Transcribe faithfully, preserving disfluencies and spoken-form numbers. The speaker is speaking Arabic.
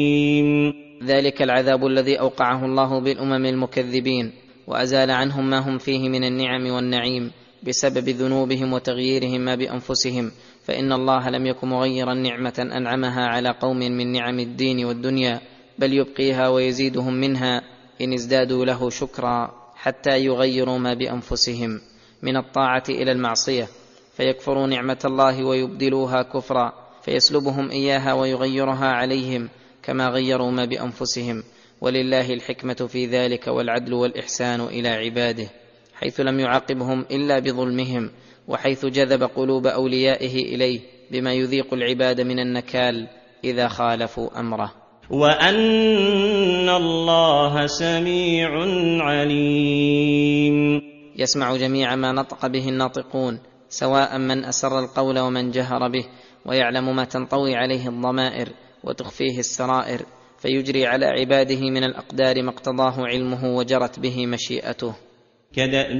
ذلك العذاب الذي أوقعه الله بالأمم المكذبين وأزال عنهم ما هم فيه من النعم والنعيم بسبب ذنوبهم وتغييرهم ما بأنفسهم، فإن الله لم يكن مغيرا نعمة أنعمها على قوم من نعم الدين والدنيا، بل يبقيها ويزيدهم منها إن ازدادوا له شكرا حتى يغيروا ما بأنفسهم من الطاعة إلى المعصية، فيكفروا نعمة الله ويبدلوها كفرا، فيسلبهم إياها ويغيرها عليهم كما غيروا ما بأنفسهم. ولله الحكمة في ذلك والعدل والإحسان إلى عباده، حيث لم يعاقبهم إلا بظلمهم، وحيث جذب قلوب أوليائه إليه بما يذيق العباد من النكال إذا خالفوا أمره. وأن الله سميع عليم، يسمع جميع ما نطق به الناطقون، سواء من أسر القول ومن جهر به، ويعلم ما تنطوي عليه الضمائر وتخفيه السرائر، فيجري على عباده من الأقدار ما اقتضاه علمه وجرت به مشيئته. كدأب